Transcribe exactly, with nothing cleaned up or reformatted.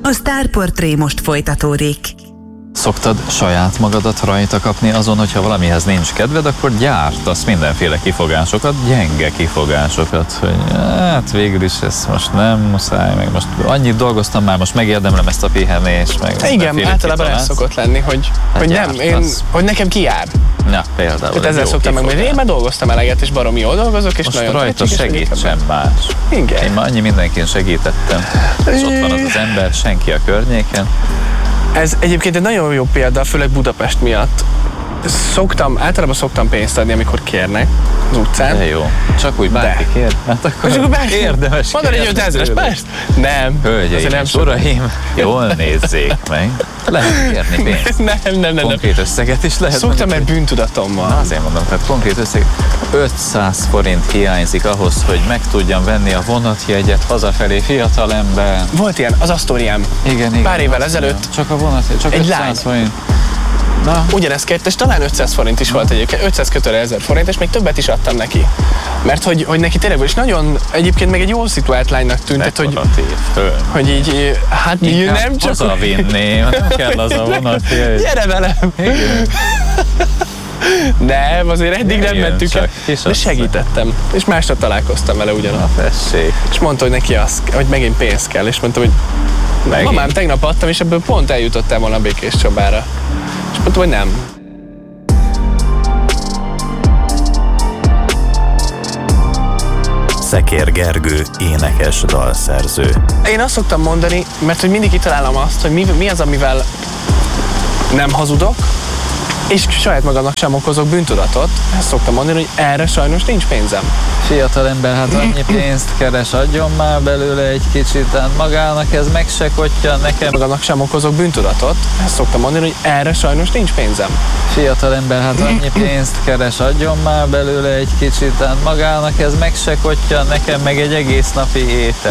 A Sztárportré most folytatódik. Szoktad saját magadat rajta kapni azon, hogyha valamihez nincs kedved, akkor gyártasz mindenféle kifogásokat, gyenge kifogásokat, hogy hát végül is ez most nem muszáj, meg most annyit dolgoztam már, most megérdemlem ezt a pihenést, meg igen, általában ez szokott lenni, hogy, hát hogy nem, én, hogy nekem kijár. Ja, például. Hát ezzel szoktam meg, hogy én már dolgoztam eleget, és baromi jól dolgozok, és most nagyon rajta segítsen más. Igen. Én már annyi mindenkin segítettem, és ott van az az ember, senki a környéken. Ez egyébként egy nagyon jó példa, főleg Budapest miatt. Szoktam, általában szoktam pénzt adni, amikor kérnek az utcán. De jó. Csak úgy bárki kér. Hát akkor csak bárki érdemes mondani egy ötezres, persze? Nem. Hölgyeim nem és uraim, jól nézzék meg. Lehet kérni pénzt. Nem, nem, nem. nem. Konkrét összeget is lehet. Szoktam egy bűntudatommal. Na, azért mondom, tehát konkrét összeg. ötszáz forint hiányzik ahhoz, hogy meg tudjam venni a vonatjegyet hazafelé, fiatalember. Volt ilyen, az Asztóriám. Igen, igen. Pár évvel ezelőtt. Csak a vonatjegy, csak egy ötszáz forint. Na. Ugyanezt kért, és talán ötszáz forint is volt egyébként, ötszáz kötőre ezer forint, és még többet is adtam neki. Mert hogy, hogy neki tényleg, és nagyon, egyébként meg egy jól szituált lánynak tűnt, hogy, hogy így, hát így nem csak... Hazavinném, nem kell az a vonatjegy. Gyere velem! Igen. Nem, azért eddig nem mentük el, de segítettem. És másnap találkoztam vele ugyanaz. És mondta, hogy neki az, hogy megint pénz kell, és mondtam, hogy megint. Mamám tegnap adtam, és ebből pont eljutottál volna a Békés Csabára. És mondtam, hogy nem. Szekér Gergő, énekes, dalszerző. Én azt szoktam mondani, mert hogy mindig kitalálom azt, hogy mi, mi az, amivel nem hazudok, és saját magamnak sem okozok bűntudatot. Ezt szoktam mondani, hogy erre sajnos nincs pénzem. Fiatal ember, hát annyi pénzt keres, adjon már belőle egy kicsit, hát magának ez meg se kotja, nekem magamnak sem okozok bűntudatot. Ezt szoktam mondani, hogy erre sajnos nincs pénzem. Fiatal ember, hát annyi pénzt keres, adjon már belőle egy kicsit, hát magának ez meg se kotja, nekem meg egy egész napi étel.